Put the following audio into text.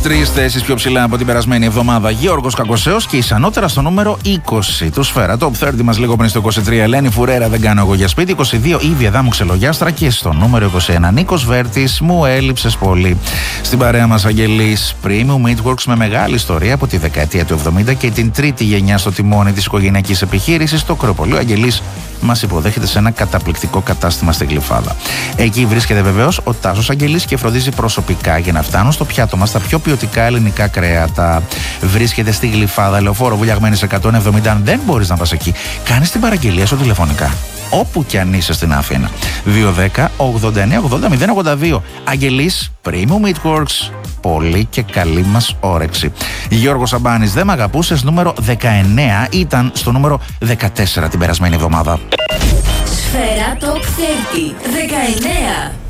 3 θέσεις πιο ψηλά από την περασμένη εβδομάδα. Γιώργος Κακοσέος και Ισανότερα στο νούμερο 20. Του Σφαίρα Top 30 μας λίγο πριν στο 23. Ελένη Φουρέρα, Δεν κάνω εγώ για σπίτι. 22 Ήβια Δάμου Ξελογιάστρα. Και στο νούμερο 21 Νίκος Βέρτης, Μου έλειψες πολύ. Στην παρέα μας Αγγελής, Premium Meatworks με μεγάλη ιστορία από τη δεκαετία του 70 και την τρίτη γενιά στο τιμόνι της οικογενειακής επιχείρησης στο Κρεοπολείο. Αγγελής μας υποδέχεται σε ένα καταπληκτικό κατάστημα στην Γλυφάδα. Εκεί βρίσκεται βεβαίως ο Τάσος Αγγελής και φροντίζει προσωπικά για να φτάνουν στο πιάτο μας τα πιο ποιοτικά ελληνικά κρέατα. Βρίσκεται στη Γλυφάδα, Λεωφόρο Βουλιαγμένης 170. Αν δεν μπορείς να πας εκεί, κάνεις την παραγγελία σου τηλεφωνικά. Όπου κι αν είσαι στην Αθήνα. 210-89-80-082. Αγγελής, Premium Meatworks. Πολύ και καλή μας όρεξη. Γιώργος Σαμπάνης, Δεν μ' αγαπούσες, νούμερο 19, ήταν στο νούμερο 14 την περασμένη εβδομάδα. Σφαίρα Top 30, 19.